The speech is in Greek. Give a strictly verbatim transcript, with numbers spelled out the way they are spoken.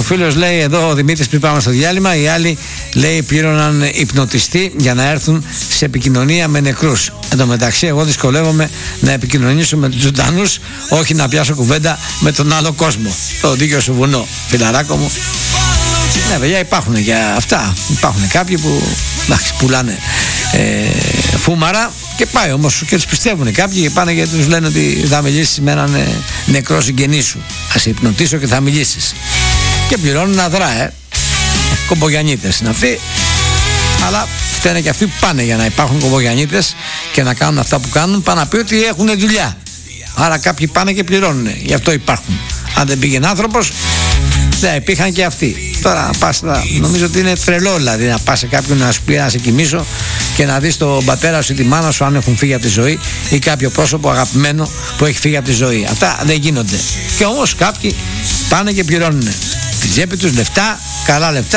φίλος λέει εδώ, ο Δημήτρης, πριν πάμε στο διάλειμμα, οι άλλοι λέει πλήρωναν υπνοτιστή για να έρθουν σε επικοινωνία με νεκρούς. Εν τω μεταξύ, εγώ δυσκολεύομαι να επικοινωνήσω με τους ζωντανούς, όχι να πιάσω κουβέντα με τον άλλο κόσμο. Το δίκαιο σου βουνό, φιλαράκο μου. Ναι, παιδιά, υπάρχουν για αυτά. Υπάρχουν κάποιοι που εντάξει, πουλάνε ε, φούμαρα και πάει όμως και τους πιστεύουν κάποιοι και πάνε και τους λένε ότι θα μιλήσεις με έναν ε, νεκρό συγγενή σου. Θα σε υπνοτίσω και θα μιλήσεις. Και πληρώνουν αδρά, ε. Κομπογιανίτες είναι αυτοί. Αλλά φταίνε και αυτοί που πάνε για να υπάρχουν κομπογιανίτες και να κάνουν αυτά που κάνουν. Πάνε να πει ότι έχουν δουλειά. Άρα κάποιοι πάνε και πληρώνουν. Γι' αυτό υπάρχουν. Αν δεν πήγαινε άνθρωπος, δεν υπήρχαν και αυτοί. Τώρα πας, νομίζω ότι είναι τρελό δηλαδή να πας σε κάποιον να σου πει να σε κοιμήσω και να δεις τον πατέρα σου ή τη μάνα σου αν έχουν φύγει από τη ζωή ή κάποιο πρόσωπο αγαπημένο που έχει φύγει από τη ζωή. Αυτά δεν γίνονται. Και όμως κάποιοι πάνε και πληρώνουν. Τη τσέπη τους λεφτά, καλά λεφτά.